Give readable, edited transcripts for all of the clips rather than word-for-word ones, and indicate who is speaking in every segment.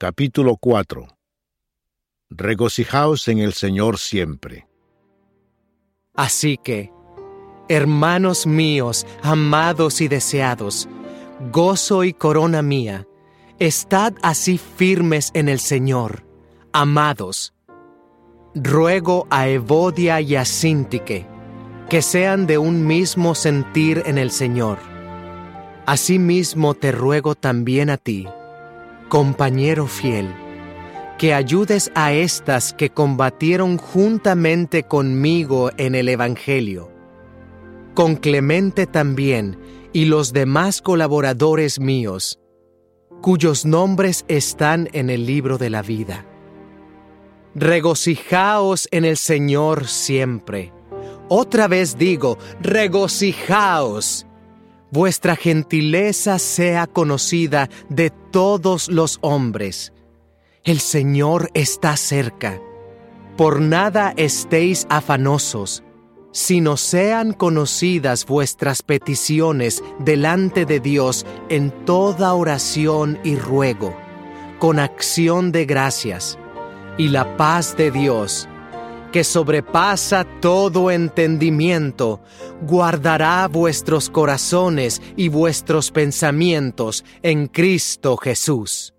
Speaker 1: Capítulo 4. Regocijaos en el Señor siempre.
Speaker 2: Así que, hermanos míos, amados y deseados, gozo y corona mía, estad así firmes en el Señor, amados. Ruego a Evodia y a Síntique, que sean de un mismo sentir en el Señor. Asimismo te ruego también a ti, compañero fiel, que ayudes a estas que combatieron juntamente conmigo en el Evangelio, con Clemente también y los demás colaboradores míos, cuyos nombres están en el libro de la vida. Regocijaos en el Señor siempre. Otra vez digo, regocijaos. Vuestra gentileza sea conocida de todos los hombres. El Señor está cerca. Por nada estéis afanosos, sino sean conocidas vuestras peticiones delante de Dios en toda oración y ruego, con acción de gracias, y la paz de Dios, que sobrepasa todo entendimiento, guardará vuestros corazones y vuestros pensamientos en Cristo Jesús.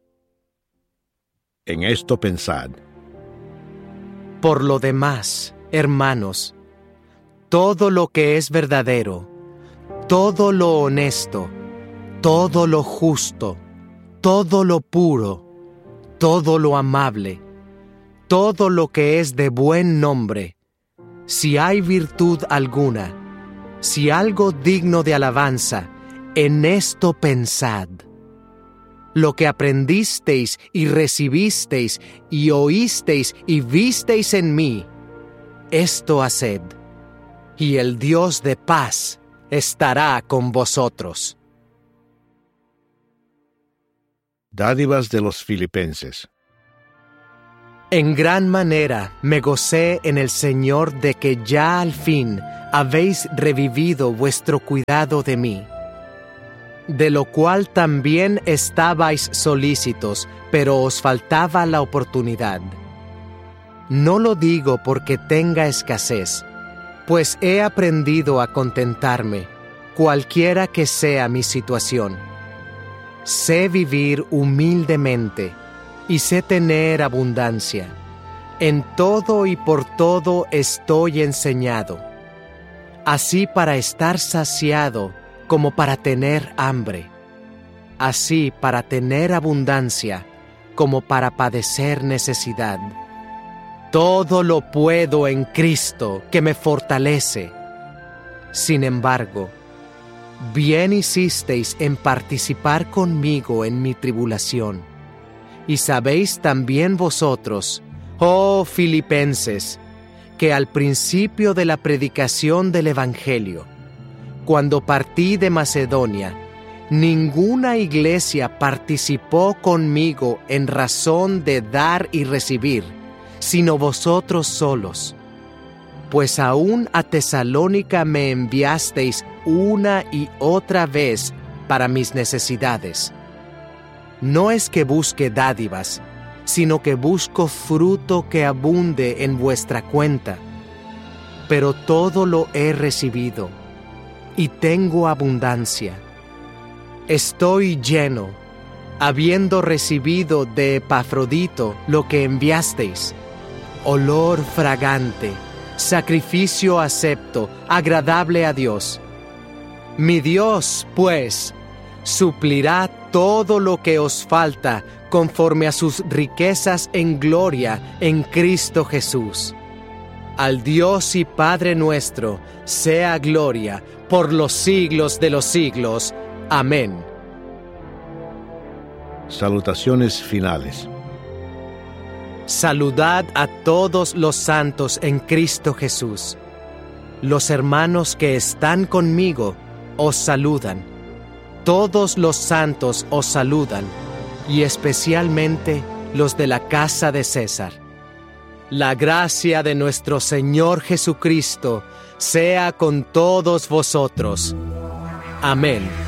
Speaker 1: En esto pensad.
Speaker 2: Por lo demás, hermanos, todo lo que es verdadero, todo lo honesto, todo lo justo, todo lo puro, todo lo amable, todo lo que es de buen nombre, si hay virtud alguna, si algo digno de alabanza, en esto pensad. Lo que aprendisteis y recibisteis y oísteis y visteis en mí, esto haced, y el Dios de paz estará con vosotros.
Speaker 1: Dádivas de los Filipenses.
Speaker 2: En gran manera me gocé en el Señor de que ya al fin habéis revivido vuestro cuidado de mí, de lo cual también estabais solícitos, pero os faltaba la oportunidad. No lo digo porque tenga escasez, pues he aprendido a contentarme, cualquiera que sea mi situación. Sé vivir humildemente, y sé tener abundancia. En todo y por todo estoy enseñado, así para estar saciado como para tener hambre, así para tener abundancia como para padecer necesidad. Todo lo puedo en Cristo que me fortalece. Sin embargo, bien hicisteis en participar conmigo en mi tribulación. Y sabéis también vosotros, oh Filipenses, que al principio de la predicación del Evangelio, cuando partí de Macedonia, ninguna iglesia participó conmigo en razón de dar y recibir, sino vosotros solos. Pues aún a Tesalónica me enviasteis una y otra vez para mis necesidades. No es que busque dádivas, sino que busco fruto que abunde en vuestra cuenta. Pero todo lo he recibido, y tengo abundancia. Estoy lleno, habiendo recibido de Epafrodito lo que enviasteis, olor fragante, sacrificio acepto, agradable a Dios. Mi Dios, pues, suplirá todo lo que os falta conforme a sus riquezas en gloria en Cristo Jesús. Al Dios y Padre nuestro sea gloria por los siglos de los siglos. Amén.
Speaker 1: Salutaciones finales.
Speaker 2: Saludad a todos los santos en Cristo Jesús. Los hermanos que están conmigo os saludan. Todos los santos os saludan, y especialmente los de la casa de César. La gracia de nuestro Señor Jesucristo sea con todos vosotros. Amén.